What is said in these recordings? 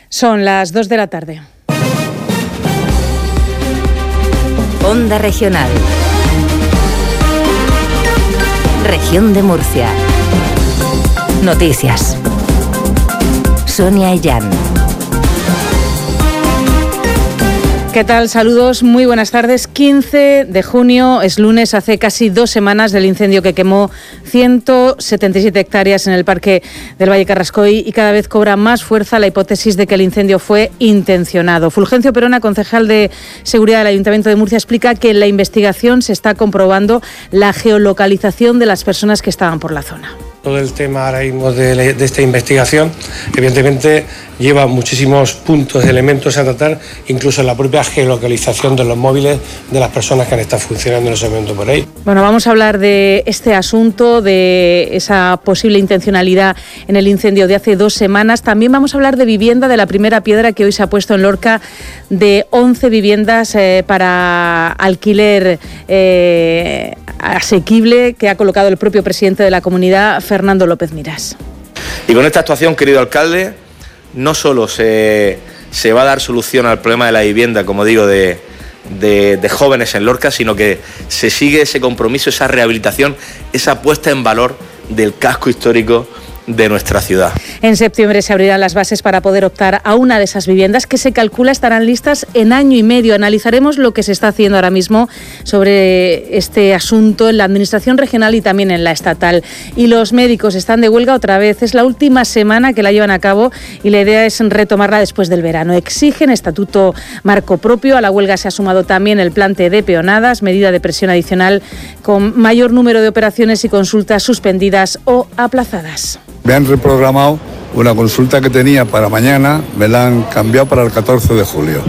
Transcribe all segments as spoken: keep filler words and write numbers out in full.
Son las dos de la tarde. Onda Regional. Región de Murcia. Noticias. Sonia Illán. ¿Qué tal? Saludos, muy buenas tardes. quince de junio, es lunes, hace casi dos semanas del incendio que quemó ciento setenta y siete hectáreas en el Parque del Valle Carrascoy, y cada vez cobra más fuerza la hipótesis de que el incendio fue intencionado. Fulgencio Perona, concejal de Seguridad del Ayuntamiento de Murcia, explica que en la investigación se está comprobando la geolocalización de las personas que estaban por la zona. Todo el tema ahora mismo de, la, de esta investigación, evidentemente, lleva muchísimos puntos, elementos a tratar, incluso la propia geolocalización de los móviles de las personas que han estado funcionando en ese momento por ahí. Bueno, vamos a hablar de este asunto, de esa posible intencionalidad en el incendio de hace dos semanas. También vamos a hablar de vivienda, de la primera piedra que hoy se ha puesto en Lorca, de once viviendas eh, para alquiler eh, asequible que ha colocado el propio presidente de la comunidad, Fernando López Miras. Y con esta actuación, querido alcalde, no solo se, se va a dar solución al problema de la vivienda, como digo, de, de, de jóvenes en Lorca, sino que se sigue ese compromiso, esa rehabilitación, esa puesta en valor del casco histórico de nuestra ciudad. En septiembre se abrirán las bases para poder optar a una de esas viviendas que se calcula estarán listas en año y medio. Analizaremos lo que se está haciendo ahora mismo sobre este asunto en la administración regional y también en la estatal. Y los médicos están de huelga otra vez. Es la última semana que la llevan a cabo y la idea es retomarla después del verano. Exigen estatuto marco propio. A la huelga se ha sumado también el plante de peonadas, medida de presión adicional con mayor número de operaciones y consultas suspendidas o aplazadas. Me han reprogramado una consulta que tenía para mañana, me la han cambiado para el catorce de julio.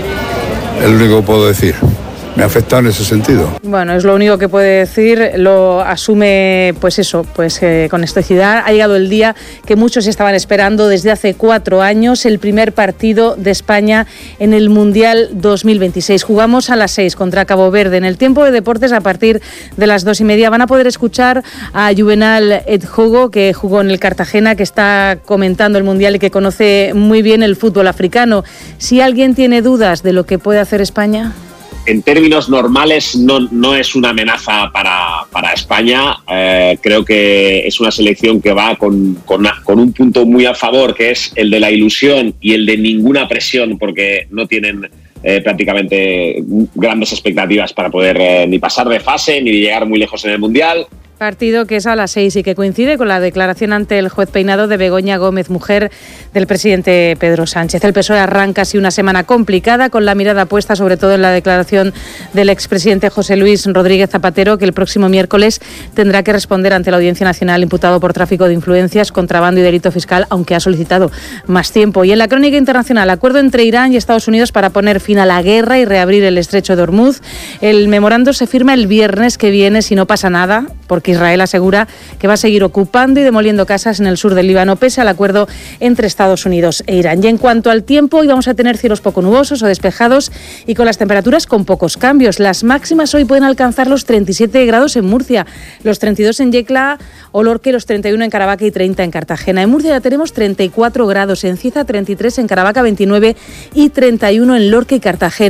Es lo único que puedo decir. Me ha afectado en ese sentido. Bueno, es lo único que puede decir, lo asume pues eso, pues eh, con estoicidad. Ha llegado el día que muchos estaban esperando desde hace cuatro años, el primer partido de España en el Mundial dos mil veintiséis. Jugamos a las seis contra Cabo Verde. En el tiempo de deportes, a partir de las dos y media, van a poder escuchar a Juvenal Edjogo, que jugó en el Cartagena, que está comentando el Mundial y que conoce muy bien el fútbol africano. Si alguien tiene dudas de lo que puede hacer España... En términos normales no, no es una amenaza para, para España. Eh, creo que es una selección que va con, con, con un punto muy a favor, que es el de la ilusión y el de ninguna presión, porque no tienen eh, prácticamente grandes expectativas para poder eh, ni pasar de fase ni llegar muy lejos en el Mundial. Partido que es a las seis y que coincide con la declaración ante el juez Peinado de Begoña Gómez, mujer del presidente Pedro Sánchez. El P S O E arranca así una semana complicada, con la mirada puesta sobre todo en la declaración del expresidente José Luis Rodríguez Zapatero, que el próximo miércoles tendrá que responder ante la Audiencia Nacional, imputado por tráfico de influencias, contrabando y delito fiscal, aunque ha solicitado más tiempo. Y en la crónica internacional, acuerdo entre Irán y Estados Unidos para poner fin a la guerra y reabrir el estrecho de Hormuz. El memorando se firma el viernes que viene si no pasa nada, porque Israel asegura que va a seguir ocupando y demoliendo casas en el sur del Líbano, pese al acuerdo entre Estados Unidos e Irán. Y en cuanto al tiempo, hoy vamos a tener cielos poco nubosos o despejados y con las temperaturas con pocos cambios. Las máximas hoy pueden alcanzar los treinta y siete grados en Murcia, los treinta y dos en Yecla o Lorca, los treinta y uno en Caravaca y treinta en Cartagena. En Murcia ya tenemos treinta y cuatro grados, en Cieza treinta y tres, en Caravaca veintinueve y treinta y uno en Lorca y Cartagena.